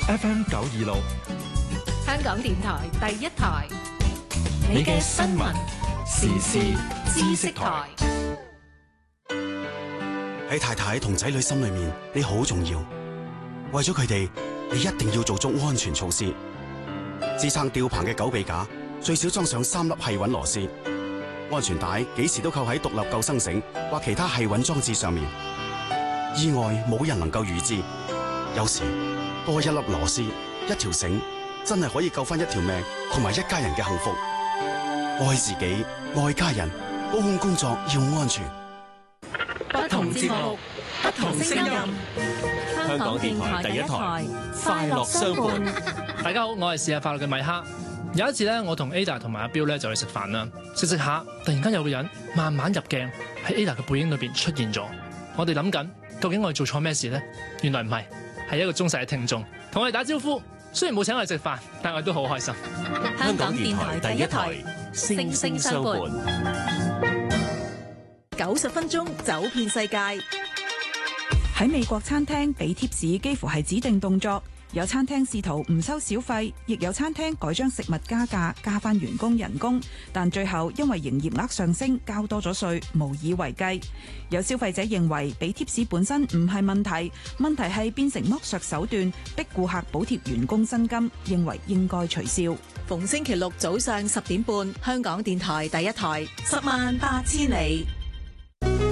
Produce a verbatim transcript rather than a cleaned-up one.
F M 九二六， 香港電台第一台， 你嘅新聞時事知識台。 喺太太同仔女心裏面，你好重要。為咗佢哋，你一定要做足安全措施。支撐吊棚嘅狗臂架最少裝上三粒繫穩螺絲。安全帶幾時都扣喺獨立救生繩或其他繫穩裝置上面。意外冇人能夠預知，有時多一粒螺絲、一條繩，真係可以救翻一條命同埋一家人嘅幸福。愛自己，愛家人，高空工作要安全。 不同節目，不同聲音。 香港電台第一台，快樂相伴。 大家好，我係試下快樂嘅米哈。有一次咧，我同 Ada 同埋阿彪咧就去食飯啦，食食下，突然間有個人慢慢入鏡喺 Ada 嘅背影裏邊出現咗。我哋諗緊，究竟我哋做錯咩事咧？原來唔係，係一個忠實嘅聽眾同我哋打招呼。雖然冇請我哋食飯，但係我哋都好開心。 香港電台第一台，聲聲相伴。 九十分鐘走遍世界。 喺美國餐廳俾貼士幾乎係指定動作，有餐廳試圖唔收小費，亦有餐廳改將食物加價加返員工人工，但最後因為營業額上升交多咗稅，無以為繼。有消費者認為俾貼士本身唔係問題，問題係變成剝削手段，逼顧客補貼員工薪金，認為應該取消。 逢星期六早上十點半，香港電台第一台，十萬八千里。